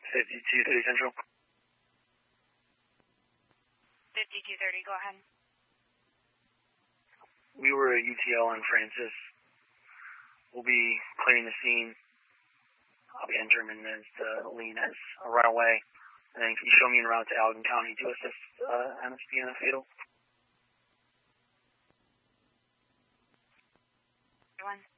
5230 Central. 5230, go ahead. We were at UTL on Francis. We'll be clearing the scene. I'll be entering as the lean as a runaway. And then can you show me en route to Allegan County to assist MSP in a fatal? One.